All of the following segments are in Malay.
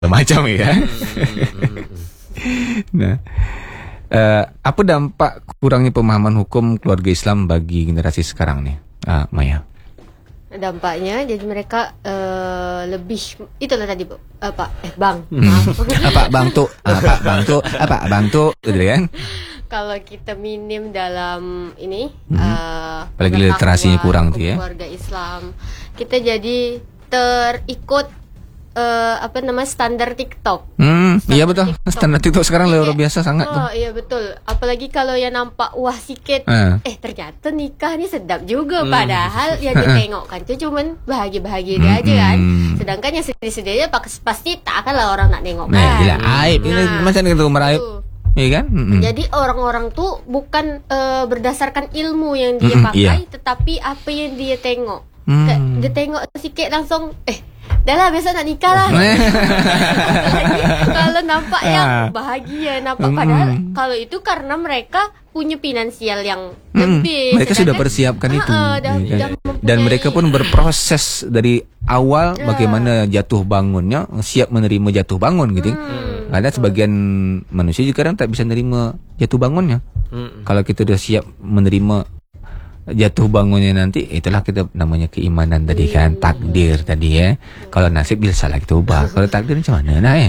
macam ya. Nah, apa dampak kurangnya pemahaman hukum keluarga Islam bagi generasi sekarang nih, Maya? Dampaknya jadi mereka lebih itulah tadi bang bang tuh gitu kan. Kalau kita minim dalam ini apalagi literasinya kurang tuh ya, keluarga Islam, kita jadi terikut standar TikTok. Iya betul. Standar TikTok sekarang luar biasa sangat tuh. Oh iya betul. Apalagi kalau yang nampak wah sikit, ternyata nikah ni sedap juga. Padahal yang dia tengok kan tu cuman bahagia-bahagia dia aja kan. Sedangkan yang sedih-sedihnya pasti tak akanlah orang nak tengok kan. Gila aib ini macam itu meraib. Iya kan? Jadi orang-orang tuh bukan berdasarkan ilmu yang dia pakai, tetapi apa yang dia tengok. Dia tengok sikit langsung dah lah biasa nak nikah lah. Kalau nampak yang bahagia, nampak padahal kalau itu karena mereka punya finansial yang lebih. Mereka sudah persiapkan itu. Dan mereka pun berproses dari awal bagaimana jatuh bangunnya, siap menerima jatuh bangun gitu. Karena sebagian manusia juga kadang tak bisa menerima jatuh bangunnya. Kalau kita sudah siap menerima jatuh bangunnya nanti, itulah kita namanya keimanan tadi kan, takdir tadi ya. Kalau nasib bisa lah kita ubah. Kalau takdir macam mana nah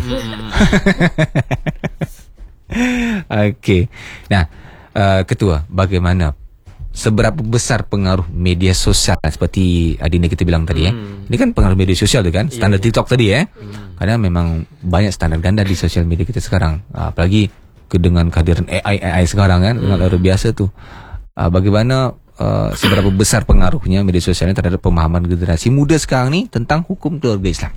Okey. Nah, Ketua, bagaimana seberapa besar pengaruh media sosial seperti Adina kita bilang tadi ya. Ini kan pengaruh media sosial tu kan, standar TikTok tadi ya. Karena memang banyak standar ganda di sosial media kita sekarang. Apalagi dengan kehadiran AI sekarang kan, luar biasa tu. Bagaimana seberapa besar pengaruhnya media sosial ini terhadap pemahaman generasi muda sekarang ni tentang hukum keluarga Islam?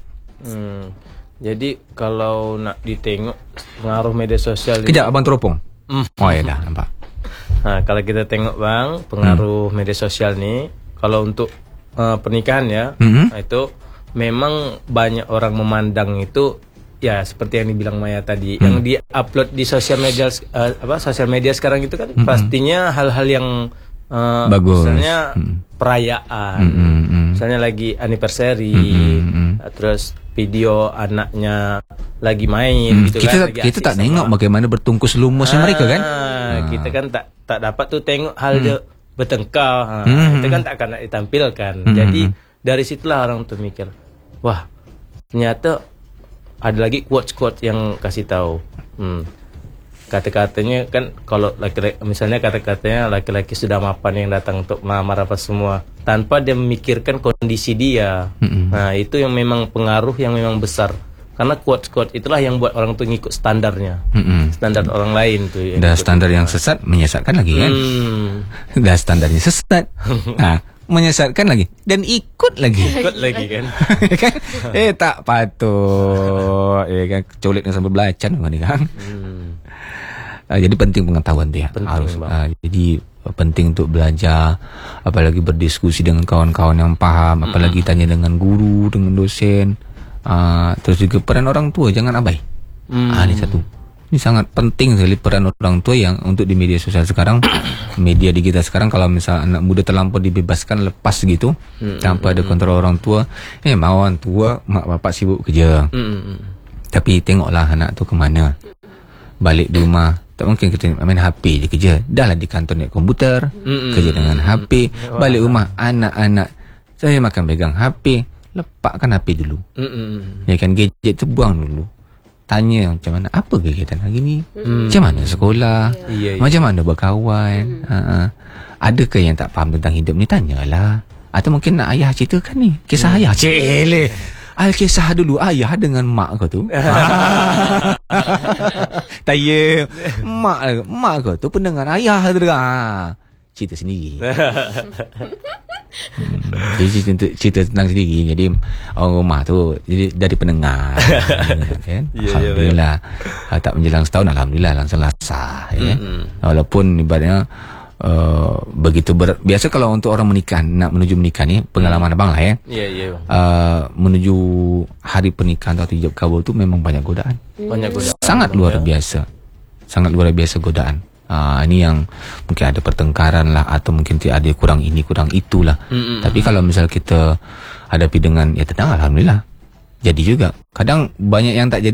Jadi kalau nak ditengok pengaruh media sosial ini... Kejap abang teropong. Oh ya dah nampak. Nah, kalau kita tengok bang, pengaruh media sosial ni, kalau untuk pernikahan ya, itu memang banyak orang memandang itu ya seperti yang dibilang Maya tadi, yang di-upload di sosial media sekarang itu kan pastinya hal-hal yang bagus. Misalnya perayaan, misalnya lagi anniversary, terus video anaknya lagi main gitu kan. Kita tak tengok bagaimana bertungkus lumusnya mereka kan. Kita kan tak dapat tuh tengok hal dia bertengkar. Itu kan tak akan ditampilkan. Jadi dari situlah orang tuh mikir, wah ternyata ada lagi quotes-quotes yang kasih tahu. Kata-katanya kan kalau laki-laki, misalnya kata-katanya laki-laki sudah mapan yang datang untuk melamar apa semua tanpa dia memikirkan kondisi dia. Nah itu yang memang pengaruh yang memang besar, karena quote-quote itulah yang buat orang tuh ngikut standarnya, standar orang lain tuh. Dah standar yang sesat menyesatkan lagi kan. Dah standarnya sesat, menyesatkan lagi dan ikut lagi kan. Tak patut kan, coliknya sampai belacan ni kan. Jadi penting pengetahuan dia harus. Jadi penting untuk belajar, apalagi berdiskusi dengan kawan-kawan yang paham, apalagi tanya dengan guru, dengan dosen. Terus juga peran orang tua jangan abai. Ini satu. Ini sangat penting sekali peran orang tua yang untuk di media sosial sekarang, media digital sekarang. Kalau misal anak muda terlampau dibebaskan lepas gitu, tanpa ada kontrol orang tua, mau orang tua mak bapak sibuk kerja. Tapi tengoklah anak tu ke mana. Balik di rumah tak mungkin kita main HP je kerja. Dah lah di kantor naik komputer, kerja dengan HP. Balik rumah anak-anak saya makan pegang HP, lepaskan HP dulu. Ya kan, gadget tu buang dulu. Tanya macam mana, apa kegiatan hari ni, macam mana sekolah, macam mana berkawan, adakah yang tak faham tentang hidup ni, tanyalah. Atau mungkin nak ayah ceritakan ni kisah ayah. Kisah dulu ayah dengan mak kau tu. Tanya mak kau tu pendengar ayah tu cerita sendiri. Jadi cerita tentang sendiri. Jadi orang rumah tu jadi dari pendengar kan? Alhamdulillah. Tak menjelang setahun, alhamdulillah langsung sah ya. Walaupun ibaratnya begitu biasa kalau untuk orang menikah, nak menuju menikah ni, pengalaman abang lah ya. Menuju hari pernikahan atau ijab kabul tu memang banyak godaan. Sangat luar biasa. Sangat luar biasa godaan. Ini yang mungkin ada pertengkaran lah, atau mungkin ada kurang ini kurang itulah. Tapi kalau misal kita hadapi dengan ya tenang, alhamdulillah. jadi juga. Kadang banyak yang tak jadi